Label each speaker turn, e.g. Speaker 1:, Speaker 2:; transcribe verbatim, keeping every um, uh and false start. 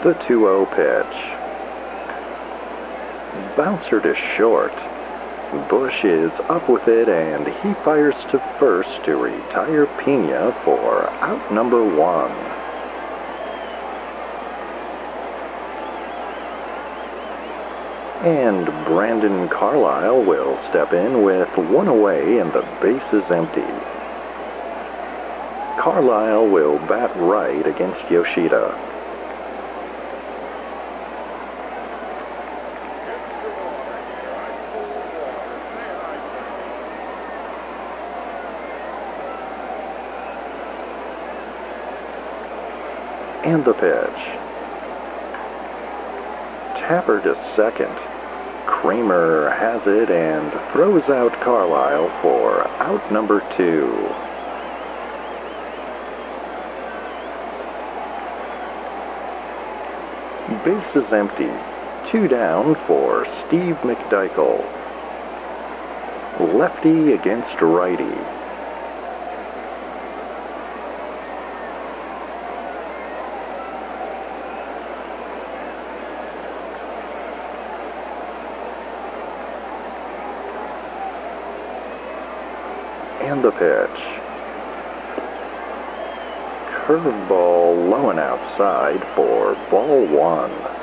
Speaker 1: The two oh pitch. Bouncer to short. Bush is up with it, and he fires to first to retire Pena for out number one. And Brandon Carlisle will step in with one away and the base is empty. Carlisle will bat right against Yoshida. And the pitch. Tapper to second. Kramer has it and throws out Carlisle for out number two. Base is empty. Two down for Steve McDykel. Lefty against righty. And the pitch. Curveball low and outside for ball one.